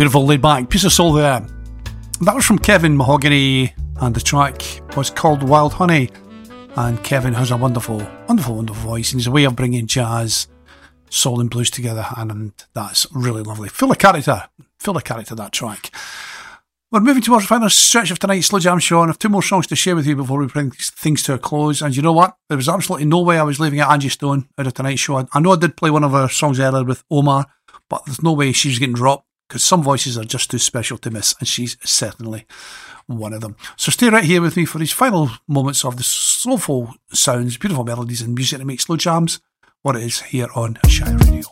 Beautiful laid back piece of soul there. That was from Kevin Mahogany, and the track was called Wild Honey. And Kevin has a wonderful, wonderful, wonderful voice, and he's a way of bringing jazz, soul and blues together, and that's really lovely. Full of character, that track. We're moving towards the final stretch of tonight's Slow Jam show, and I have two more songs to share with you before we bring things to a close. And you know what? There was absolutely no way I was leaving Angie Stone out of tonight's show. I know I did play one of her songs earlier with Omar, but there's no way she's getting dropped, because some voices are just too special to miss, and she's certainly one of them. So stay right here with me for these final moments of the soulful sounds, beautiful melodies and music that makes Slow Jams what it is here on Shire Radio.